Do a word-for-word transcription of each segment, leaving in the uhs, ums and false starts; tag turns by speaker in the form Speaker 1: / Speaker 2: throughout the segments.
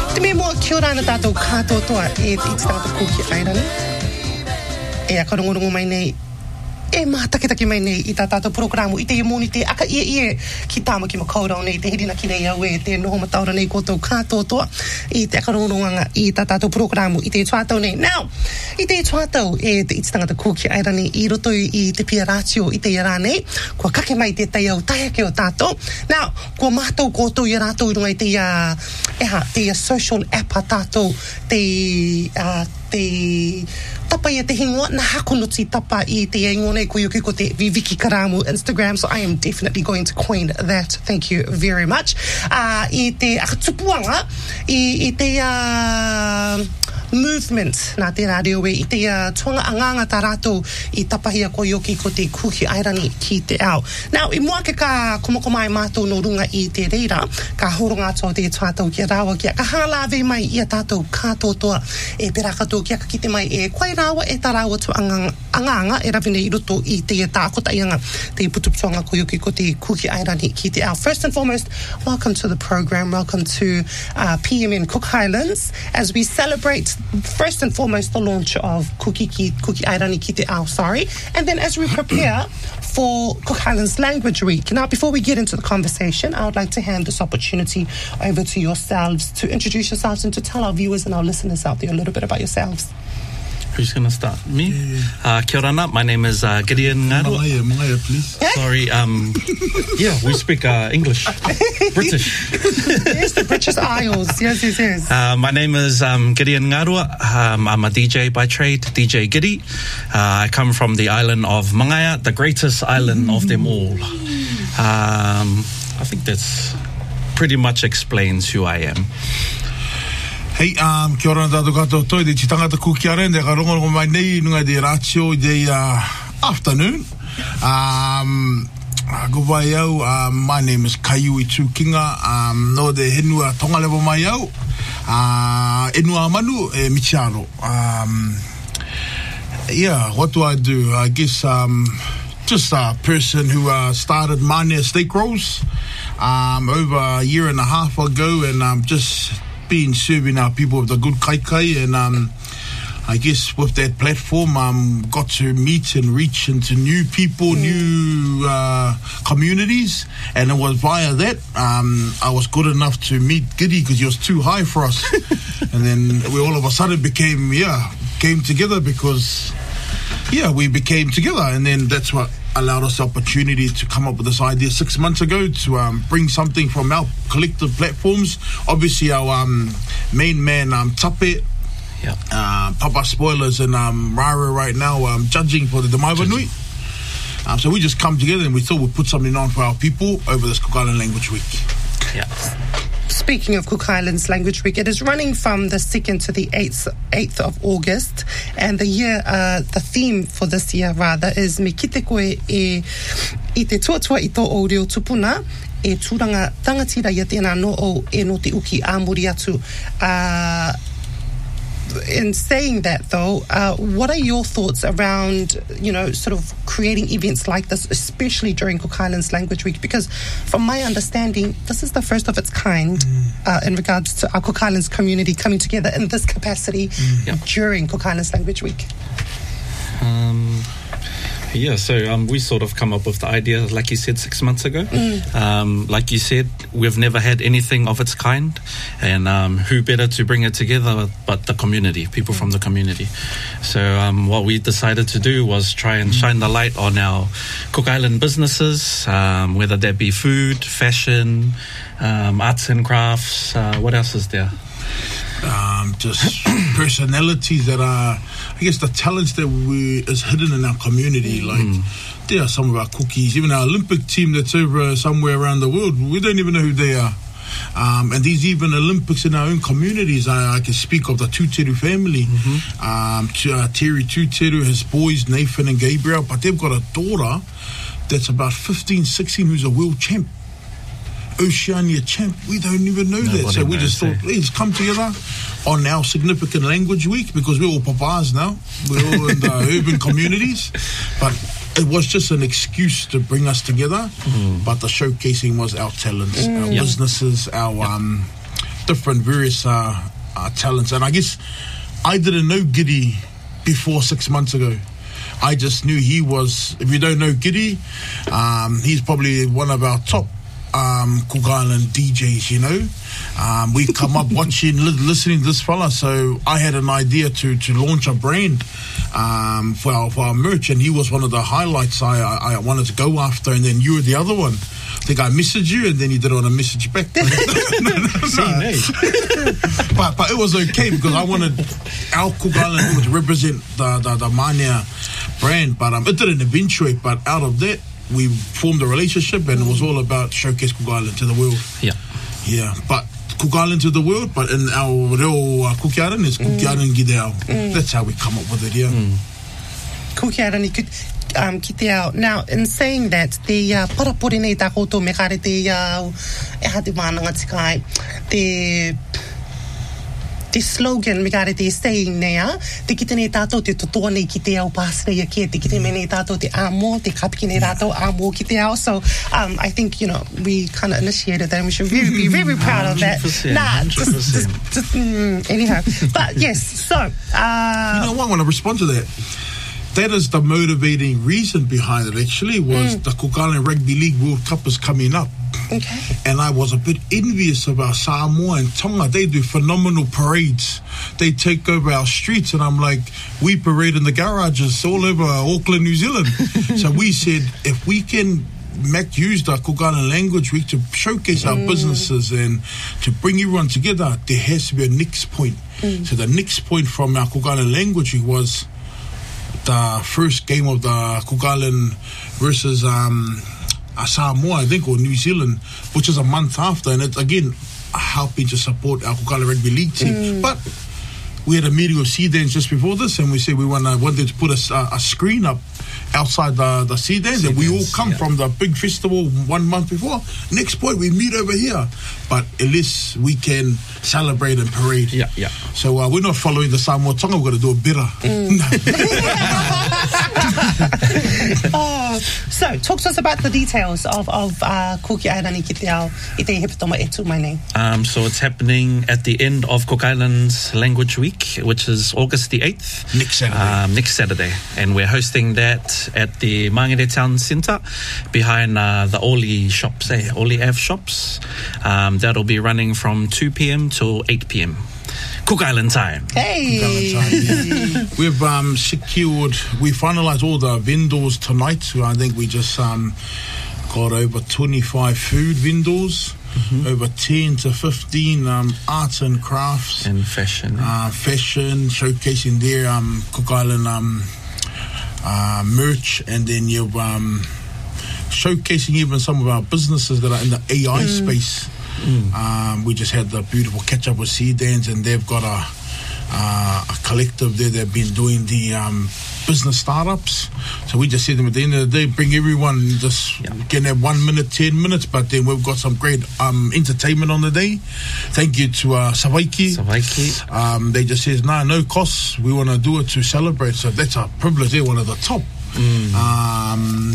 Speaker 1: Te me mua kia ora na tātou kātoa toa e te iti tangata kūki airani. E a karongorongo mai nei, e mātaketake mai nei i tā tātou programu i te iamoni te aka ie ie ki tāma ki makaurau nei te hirina ki nei au e te noho mataura nei koutou kātoa toa i te akarongoronga i tā tātou programu i te tuatau nei. Now, i te tuatau e te iti tangata kūki airani i roto i te pia rātio i te iara nei, kua kake mai te tai au taiake o tātou. Now, kua mātou koutou i rātou i runga i te uh, eha, te uh, social app a tātou te uh, te tapa ia te hingoa na hakonuti tapa i te engone ko yuki ko te Viviki Karamu Instagram, so I am definitely going to coin that. Thank you very much. Uh, I te akatupuanga i, i te uh, movement nā te radio e i te uh, tuanga anganga tā rātou i tapahia ko yoki ko te kuki airani ki te ao. Now, i mua ke ka komoko mai mātou no runga i te reira, ka horonga atoa te tuatau ki a rawa kia, ka hālawe mai i a tātou kātotoa e perakato kia ka kite mai e kwai rawa e tā rawa tu anganga, anganga e rawine i roto i te tākota ianga te putuputuanga ko yoki ko te kuki airani ki te ao. First and foremost, welcome to the program, welcome to uh, P M N Cook Highlands as we celebrate first and foremost the launch of Kuki, ki, Kuki Airani ki te ao, sorry, and then as we prepare for Cook Highlands Language Week. Now, before we get into the conversation, I would like to hand this opportunity over to yourselves to introduce yourselves and to tell our viewers and our listeners out there a little bit about yourselves.
Speaker 2: Who's going to start? Me?
Speaker 3: Yeah, yeah.
Speaker 2: Uh, kia ora na. My name is uh, Gideon Ngarua.
Speaker 3: Malaya, Malaya, please.
Speaker 2: Sorry, um, yeah, we speak uh, English. British.
Speaker 1: Yes, the British Isles. Yes, yes, yes.
Speaker 2: Uh, my name is um, Gideon Ngarua. Um, I'm a D J by trade, D J Giddy. Uh, I come from the island of Mangaya, the greatest island of them all. Um, I think that's pretty much explains who I am.
Speaker 3: Hey, um, kia ora na tātou katoa toi, te tangata kuki airani, te karongorongo mai nei, nunga te rātio, te uh, afternoon. Um, go vai au, um, my name is Kaiui Tūkinga, um, no te henua tonga lewa mai au, uh, enua manu e Michiaro. Um, yeah, what do I do? I guess um, just a person who uh, started Mania Steak Rolls um, over a year and a half ago, and um, just been serving our people with the good kai kai, and um, I guess with that platform um, got to meet and reach into new people, mm. new uh, communities, and it was via that um, I was good enough to meet Giddy because he was too high for us. And then we all of a sudden became, yeah, came together because, yeah, we became together, and then that's what allowed us the opportunity to come up with this idea six months ago to um, bring something from our collective platforms. Obviously, our um, main man, um, Tape,
Speaker 2: yeah.
Speaker 3: uh, Papa Spoilers, and um, Rara right now um, judging for the Demaiva Nui. Um, so we just come together and we thought we'd put something on for our people over this Cook Island Language Week.
Speaker 2: Yeah.
Speaker 1: Speaking of Cook Highlands Language Week, it is running from the second to the eighth of August, and the year, uh, the theme for this year rather is Me kite koe e i te tuatua i tō o reo tupuna e tūranga tangatira ia tēnā no o e no te uki āmuri atu. Uh, in saying that though, uh, what are your thoughts around, you know, sort of creating events like this, especially during Cook Highlands Language Week? Because from my understanding, this is the first of its kind mm. uh, in regards to our Cook Highlands community coming together in this capacity mm. yep. during Cook Highlands Language Week.
Speaker 2: Um, yeah, so um, we sort of come up with the idea, like you said, six months ago. Mm. Um, like you said, we've never had anything of its kind, and um, who better to bring it together but the community, people mm. from the community. So um, what we decided to do was try and mm. shine the light on our Cook Island businesses, um, whether that be food, fashion, um, arts and crafts. Uh, what else is there?
Speaker 3: Um, just personalities that are, I guess, the talents that we is hidden in our community. Like mm. there are some of our cookies, even our Olympic team that's over somewhere around the world. We don't even know who they are. Um, and these even Olympics in our own communities. I, I can speak of the Tuteru family. Mm-hmm. Um, to, uh, Terry Tuteru, his boys Nathan and Gabriel, but they've got a daughter that's about fifteen, sixteen who's a world champ. Oceania champ. We don't even know Nobody that. So we just thought, let's come together on our significant language week, because we're all papas now. We're all in the urban communities. But it was just an excuse to bring us together. Mm. But the showcasing was our talents, mm. our yep. businesses, our yep. um, different various uh, uh, talents. And I guess I didn't know Giddy before six months ago. I just knew he was, if you don't know Giddy, um, he's probably one of our top um, Cook Island D Js, you know. Um, we come up watching, li- listening to this fella, so I had an idea to, to launch a brand um, for, our, for our merch, and he was one of the highlights I, I, I wanted to go after, and then you were the other one. I think I messaged you, and then you didn't want to message back. no, no, no, no. but, but it was okay, because I wanted our Cook Island to represent the, the, the Mania brand, but um, it didn't eventuate, but out of that, we formed a relationship, and it was all about showcase Cook Island to the world.
Speaker 2: Yeah.
Speaker 3: Yeah, but Cook Island to the world, but in our reo uh, Cook Island is Cook Island Gideo. Mm. That's how we come up with it, yeah.
Speaker 2: Mm.
Speaker 1: Cook Island could um, ki te ao. Now, in saying that, te uh, parapori nei tā koutou me kare te ao, e ha te wānanga tikai, te... te slogan me kare te saying nei a, te kite nei tātou te totoa nei ki te ao pāsrei a kia, te kite me nei tātou te āmo, te kapiki nei tātou āmo ki te ao. So um, I think, you know, we kind of initiated that and we should really be very proud of that. Nah, just, just, just mm, anyhow. But yes, so... Uh,
Speaker 3: you know what, I want to respond to that. That is the motivating reason behind it, actually, was mm. the Cook Island Rugby League World Cup is coming up.
Speaker 1: Okay.
Speaker 3: And I was a bit envious of our Samoa and Tonga. They do phenomenal parades. They take over our streets, and I'm like, we parade in the garages all over Auckland, New Zealand. So we said, if we can make use the Cook Island language week to showcase our mm. businesses and to bring everyone together, there has to be a next point. Mm. So the next point from our Cook Island language week was the first game of the Cook Island versus um, Samoa, I think, or New Zealand, which is a month after, and it's again helping to support our Cook Island Rugby League team. Mm. But we had a meeting with Sea Dance just before this, and we said we wanna, wanted to put a, a screen up outside the, the Sea Dance, and we all come yeah. from the big festival one month before. Next point, we meet over here. But at least we can celebrate and parade.
Speaker 2: Yeah, yeah.
Speaker 3: So uh, we're not following the Samoa Tonga, we're going to do it better. Mm.
Speaker 1: oh, so, talk to us about the details of, of uh, Kuki Airani ki te ao I te hepatoma e tū mai nei.
Speaker 2: Um, so it's happening at the end of Cook Island's Language Week, which is August the eighth.
Speaker 3: Next Saturday.
Speaker 2: Um, next Saturday. And we're hosting that at the Mangere Town Centre behind uh, the Oli shops, eh? Oli Ave shops. Um, that'll be running from two p.m. till eight p.m. Cook Island time.
Speaker 1: Hey!
Speaker 3: Cook Island time, yeah. We've um, secured, we finalised all the vendors tonight. So I think we just um, got over twenty-five food vendors, mm-hmm. over ten to fifteen um, arts and crafts.
Speaker 2: And fashion.
Speaker 3: Uh, fashion, showcasing their um, Cook Island um, uh, merch. And then you've um, showcasing even some of our businesses that are in the A I mm. space. Mm. Um, we just had the beautiful catch up with Sea Dance, and they've got a, uh, a collective there. They've been doing the um, business startups. So we just said to them at the end of the day, bring everyone, just yeah. can have one minute, ten minutes, but then we've got some great um, entertainment on the day. Thank you to uh, Sawaiki.
Speaker 2: Sawaiki.
Speaker 3: Um, they just says, nah, no costs. We want to do it to celebrate. So that's a privilege. They're one of the top. Mm. Um,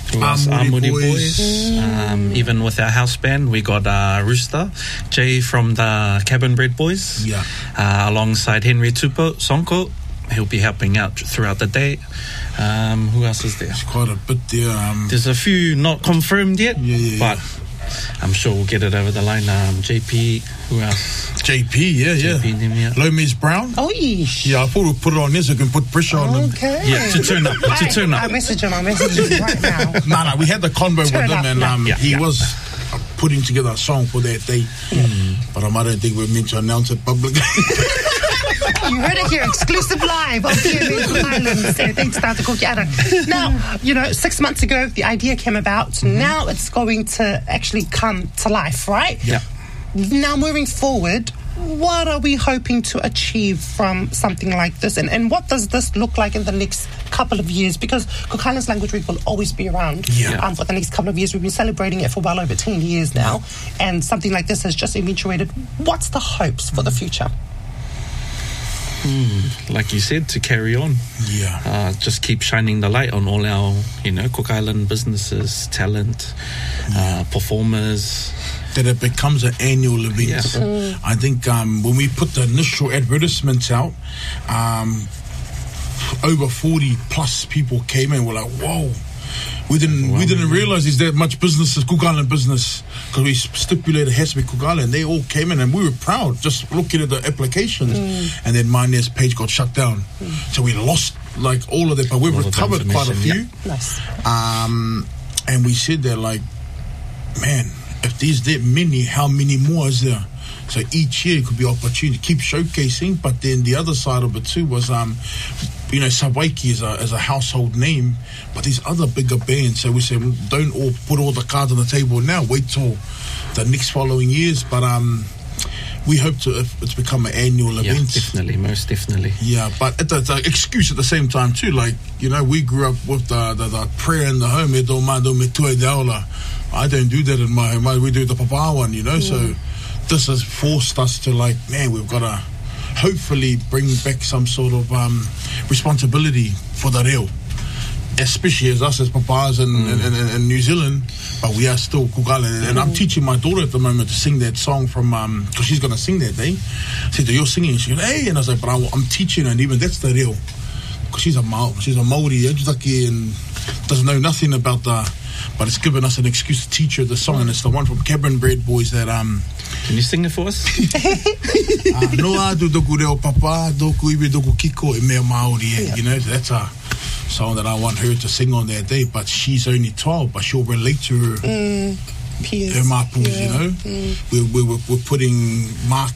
Speaker 2: Amuri Boys. Boys. Um, even with our house band, we got uh, Rooster, Jay from the Cabin Bread Boys,
Speaker 3: yeah.
Speaker 2: uh, alongside Henry Tupo Sonko. He'll be helping out throughout the day. Um, who else is there?
Speaker 3: There's quite a bit there. Um,
Speaker 2: There's a few not confirmed yet,
Speaker 3: yeah, yeah,
Speaker 2: but
Speaker 3: yeah.
Speaker 2: I'm sure we'll get it over the line. Um, J P, who else?
Speaker 3: J P, yeah,
Speaker 2: J P,
Speaker 3: yeah.
Speaker 2: Name, yeah.
Speaker 3: Lomez Brown.
Speaker 1: Oh, yeesh.
Speaker 3: Yeah, I thought we'd put it on this so we can put pressure on them.
Speaker 1: Okay.
Speaker 2: Yeah, to turn up. to turn up.
Speaker 1: I message him, I message him right now.
Speaker 3: No, no, we had the convo
Speaker 1: Turn
Speaker 3: with him,
Speaker 1: up,
Speaker 3: and
Speaker 1: yeah.
Speaker 3: um,
Speaker 2: Yeah,
Speaker 3: he
Speaker 2: yeah.
Speaker 3: was uh, putting together a song for that day.
Speaker 2: Mm.
Speaker 3: But um, I don't think we're meant to announce it publicly.
Speaker 1: You heard it here, exclusive live on T V Cook Islands. So thanks, Doctor Kuki Airani. Now, you know, six months ago, the idea came about. Mm-hmm. Now it's going to actually come to life, right?
Speaker 2: Yeah.
Speaker 1: Now, moving forward, what are we hoping to achieve from something like this? And, and what does this look like in the next couple of years? Because Cook Islands Language Week will always be around
Speaker 3: yeah.
Speaker 1: um, for the next couple of years. We've been celebrating it for well over ten years now. And something like this has just eventuated. What's the hopes for the future?
Speaker 2: Mm, like you said, to carry on.
Speaker 3: Yeah.
Speaker 2: Uh, just keep shining the light on all our, you know, Cook Island businesses, talent, yeah. uh, performers.
Speaker 3: that it becomes an annual event.
Speaker 2: Yeah.
Speaker 1: Mm.
Speaker 3: I think um, when we put the initial advertisements out, um, over forty plus people came in. We're like, whoa. We didn't we didn't realize there's that much business as Cook Island business, because we stipulated it has to be Cook Island. They all came in and we were proud just looking at the applications. Mm. And then Maine's page got shut down. Mm. So we lost like all of that, but we've
Speaker 2: all
Speaker 3: recovered quite a few.
Speaker 1: Yeah. Nice.
Speaker 3: Um, and we said that, like, man, if there's that many, how many more is there? So each year could be opportunity to keep showcasing. But then the other side of it too was, um, you know, Sawaiki is a, is a household name, but these other bigger bands. So we said, don't all put all the cards on the table now. Wait till the next following years. But um, we hope to if it's become an annual
Speaker 2: Yeah,
Speaker 3: event.
Speaker 2: definitely, most definitely.
Speaker 3: Yeah, but it's an excuse at the same time too. Like, you know, we grew up with the, the, the prayer in the home. E tō mātou me tue te aula. I don't do that in my home. We do the papa one, you know. Mm. So this has forced us to, like, man, we've got to hopefully bring back some sort of um, responsibility for the reo, especially as us as papas in, mm. in, in, in New Zealand, but we are still Cook Island. And, and I'm teaching my daughter at the moment to sing that song from, um, because she's going to sing that day. I said, you're singing? She goes, hey, and I was like, but I, I'm teaching her, and even that's the reo, because she's a Māori, she's a Māori, and doesn't know nothing about the, but it's given us an excuse to teach her the song, and it's the one from Cabin Bread Boys that um.
Speaker 2: Can you sing it for us?
Speaker 3: uh, no adu doku reo papa, doku iwi doku kiko e mea Māori, yeah. You know, that's a song that I want her to sing on that day. But she's only twelve, but she'll relate to her.
Speaker 1: Mm. Peers.
Speaker 3: Her mapus,
Speaker 1: yeah.
Speaker 3: you know. Mm. We're, we're, we're putting mark